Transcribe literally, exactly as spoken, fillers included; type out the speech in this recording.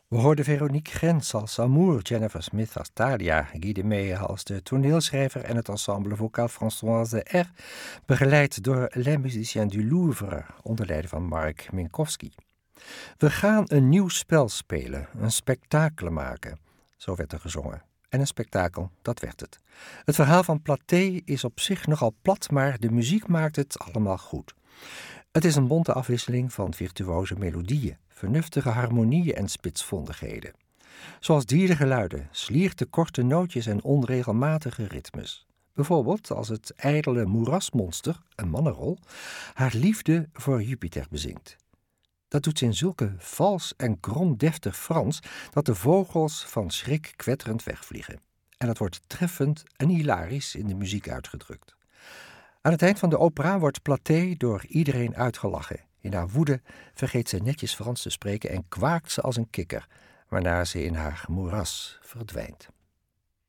We hoorden Veronique Grens als Amour, Jennifer Smith als Thalia, Guy de Meije als de toneelschrijver en het ensemble vocaal Françoise R., begeleid door Les Musiciens du Louvre, onder leiding van Mark Minkowski. We gaan een nieuw spel spelen, een spektakel maken, zo werd er gezongen. En een spektakel, dat werd het. Het verhaal van Platté is op zich nogal plat, maar de muziek maakt het allemaal goed. Het is een bonte afwisseling van virtuoze melodieën, vernuftige harmonieën en spitsvondigheden. Zoals dierengeluiden, slierte korte nootjes en onregelmatige ritmes. Bijvoorbeeld als het ijdele moerasmonster, een mannenrol, haar liefde voor Jupiter bezingt. Dat doet ze in zulke vals en kromdeftig Frans dat de vogels van schrik kwetterend wegvliegen. En dat wordt treffend en hilarisch in de muziek uitgedrukt. Aan het eind van de opera wordt Platté door iedereen uitgelachen. In haar woede vergeet ze netjes Frans te spreken en kwaakt ze als een kikker, waarna ze in haar moeras verdwijnt.